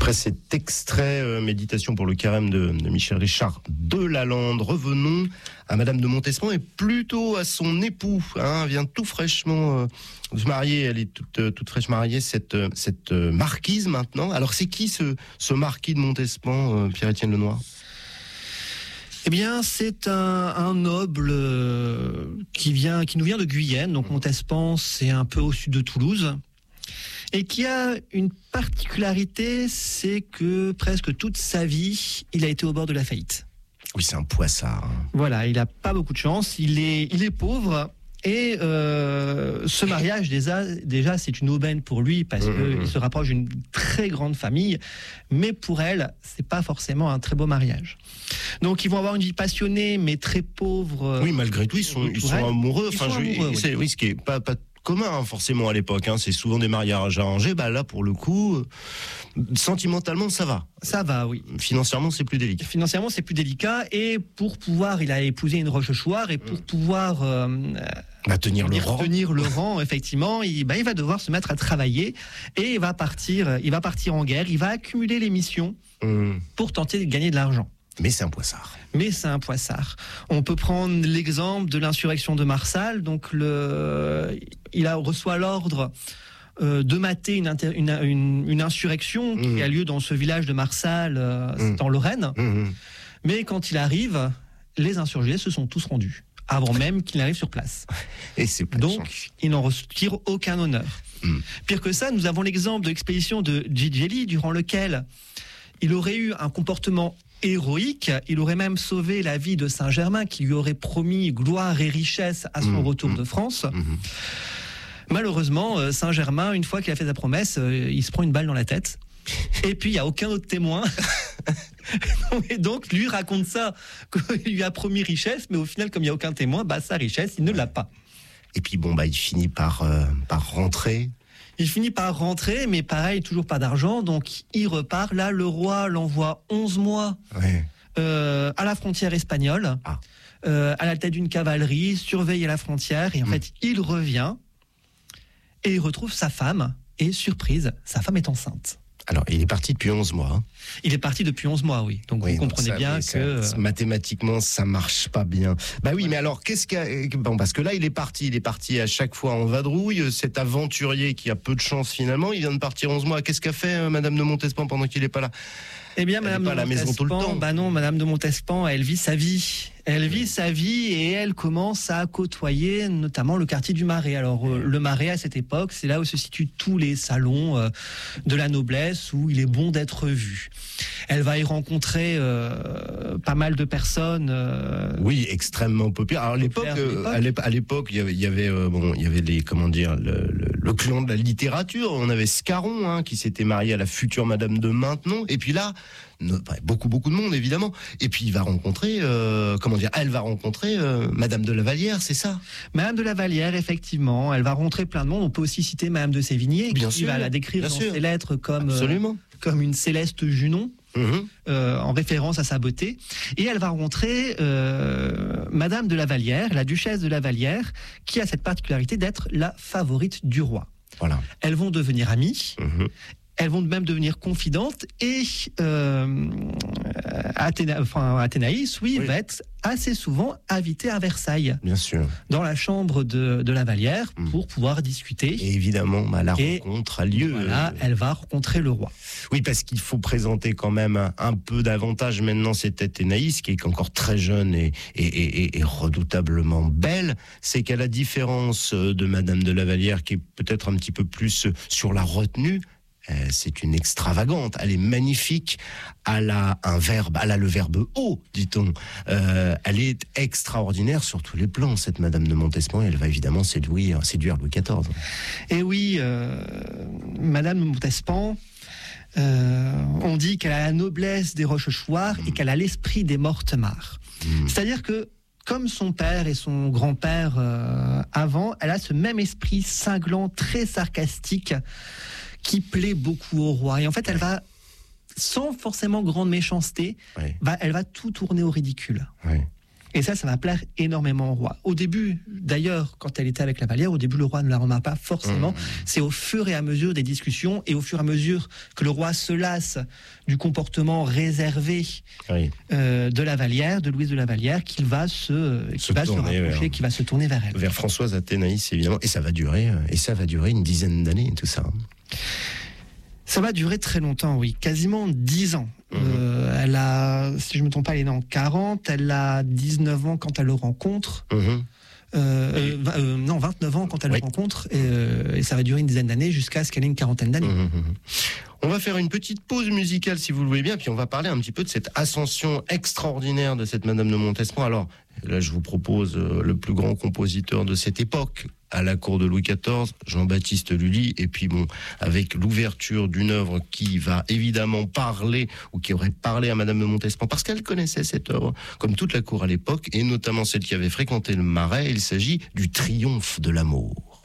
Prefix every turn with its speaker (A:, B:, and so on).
A: Après cet extrait méditation pour le carême de Michel Richard de Lalande, revenons à Madame de Montespan et plutôt à son époux. Vient tout fraîchement de se marier. Elle est toute fraîche mariée, cette marquise maintenant. Alors c'est qui ce marquis de Montespan, Pierre-Étienne Lenoir?
B: Eh bien, c'est un noble qui nous vient de Guyenne. Donc Montespan, c'est un peu au sud de Toulouse. Et qui a une particularité, c'est que presque toute sa vie, il a été au bord de la faillite.
A: Oui, c'est un poissard.
B: Voilà, il a pas beaucoup de chance. Il est pauvre. Et ce mariage, déjà, c'est une aubaine pour lui parce qu'il se rapproche d'une très grande famille. Mais pour elle, c'est pas forcément un très beau mariage. Donc, ils vont avoir une vie passionnée, mais très pauvre.
A: Oui, malgré tout, ils sont amoureux.
B: Oui,
A: Ce qui est pas commun forcément à l'époque. C'est souvent des mariages arrangés. Là, pour le coup, sentimentalement, ça va.
B: Ça va, oui.
A: Financièrement, c'est plus délicat.
B: Et pour pouvoir, il a épousé une Rochechouart et pour pouvoir
A: tenir
B: le rang, effectivement, il va devoir se mettre à travailler et il va partir en guerre. Il va accumuler les missions pour tenter de gagner de l'argent.
A: Mais c'est un poissard.
B: On peut prendre l'exemple de l'insurrection de Marsal. Donc il reçoit l'ordre de mater une insurrection qui a lieu dans ce village de Marsal, c'est en Lorraine. Mais quand il arrive, les insurgés se sont tous rendus avant même qu'il n'arrive sur place.
A: Et c'est pas
B: donc il n'en retire aucun honneur. Pire que ça, nous avons l'exemple de l'expédition de Gigeli, durant lequel il aurait eu un comportement héroïque. Il aurait même sauvé la vie de Saint-Germain, qui lui aurait promis gloire et richesse à son retour de France. Malheureusement, Saint-Germain, une fois qu'il a fait sa promesse, il se prend une balle dans la tête. Et puis, il n'y a aucun autre témoin. Et donc, lui raconte ça, qu'il lui a promis richesse, mais au final, comme il n'y a aucun témoin, sa richesse, il ne l'a pas.
A: Et puis, il finit par rentrer.
B: Il finit par rentrer, mais pareil, toujours pas d'argent, donc il repart. Là, le roi l'envoie 11 mois à la frontière espagnole, à la tête d'une cavalerie, surveiller la frontière, et en fait, il revient, et il retrouve sa femme, et surprise, sa femme est enceinte.
A: Alors, il est parti depuis 11 mois.
B: Il est parti depuis 11 mois, oui. Donc, vous comprenez bien que...
A: mathématiquement, ça marche pas bien. Mais alors, parce que là, il est parti à chaque fois en vadrouille. Cet aventurier qui a peu de chance finalement, il vient de partir 11 mois. Qu'est-ce qu'a fait Madame de Montespan pendant qu'il est pas là?
B: Eh bien, Madame de Montespan, non, Madame de Montespan, elle vit sa vie. Elle vit sa vie et elle commence à côtoyer notamment le quartier du Marais. Alors, le Marais, à cette époque, c'est là où se situent tous les salons de la noblesse où il est bon d'être vu. Elle va y rencontrer pas mal de personnes.
A: Oui, extrêmement populaires. Alors, à l'époque, il y avait le clan de la littérature. On avait Scarron, qui s'était marié à la future Madame de Maintenon. Et puis là, beaucoup de monde évidemment. Et puis il va rencontrer, elle va rencontrer Madame de la Vallière, c'est ça?
B: Madame de la Vallière, effectivement, elle va rencontrer plein de monde. On peut aussi citer Madame de Sévigné, qui va la décrire dans ses lettres comme une Céleste Junon. En référence à sa beauté, et elle va rencontrer Madame de la Vallière, la duchesse de la Vallière, qui a cette particularité d'être la favorite du roi.
A: Voilà.
B: Elles vont devenir amies. Elles vont même devenir confidentes, et Athénaïs, va être assez souvent invitée à Versailles.
A: Bien sûr.
B: Dans la chambre de la Vallière pour pouvoir discuter.
A: Et évidemment, la rencontre a lieu.
B: Voilà, elle va rencontrer le roi.
A: Oui, parce qu'il faut présenter quand même un peu davantage maintenant cette Athénaïs, qui est encore très jeune et redoutablement belle. C'est qu'à la différence de Madame de la Vallière, qui est peut-être un petit peu plus sur la retenue, c'est une extravagante, elle est magnifique, elle a le verbe haut, dit-on. Elle est extraordinaire sur tous les plans, cette Madame de Montespan, et elle va évidemment séduire Louis XIV.
B: Et oui, Madame de Montespan, on dit qu'elle a la noblesse des Rochechouart et qu'elle a l'esprit des Mortemart. C'est-à-dire que, comme son père et son grand-père avant, elle a ce même esprit cinglant, très sarcastique, qui plaît beaucoup au roi. Et en fait, elle va, sans forcément grande méchanceté, elle va tout tourner au ridicule. Et ça va plaire énormément au roi. Au début, d'ailleurs, quand elle était avec la Vallière, au début, le roi ne la remarque pas forcément. C'est au fur et à mesure des discussions et au fur et à mesure que le roi se lasse du comportement réservé de la Vallière, de Louise de la Vallière, qu'il va se rapprocher, qu'il va se tourner vers elle.
A: Vers Françoise Athénaïs, évidemment. Et ça va durer une dizaine d'années, tout ça.
B: Ça va durer très longtemps, oui, quasiment 10 ans. Elle a, si je ne me trompe pas, elle est née en 40, elle a 19 ans quand elle le rencontre. 29 ans quand elle le rencontre, et ça va durer une dizaine d'années jusqu'à ce qu'elle ait une quarantaine d'années.
A: On va faire une petite pause musicale, si vous le voulez bien, puis on va parler un petit peu de cette ascension extraordinaire de cette Madame de Montespan. Alors, là, je vous propose le plus grand compositeur de cette époque, à la cour de Louis XIV, Jean-Baptiste Lully, et puis bon, avec l'ouverture d'une œuvre qui va évidemment parler, ou qui aurait parlé à Madame de Montespan, parce qu'elle connaissait cette œuvre, comme toute la cour à l'époque, et notamment celle qui avait fréquenté le Marais. Il s'agit du Triomphe de l'amour.